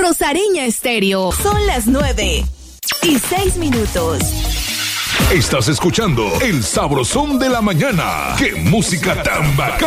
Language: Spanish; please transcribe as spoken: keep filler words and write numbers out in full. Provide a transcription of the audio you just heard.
Rosareña Estéreo. Son las nueve y seis minutos. Estás escuchando El Sabrosón de la Mañana. ¡Qué música tan bacana!